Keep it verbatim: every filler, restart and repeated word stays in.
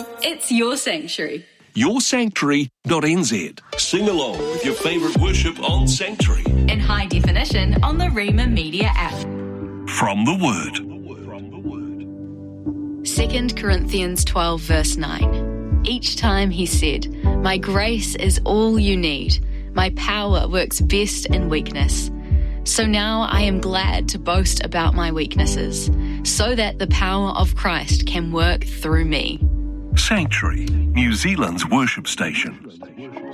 It's your sanctuary. your sanctuary dot n z. Sing along with your favourite worship on Sanctuary. In high definition on the Rhema Media app. From the Word. Second Corinthians twelve verse nine. Each time he said, "My grace is all you need. My power works best in weakness. So now I am glad to boast about my weaknesses, so that the power of Christ can work through me." Sanctuary, New Zealand's worship station.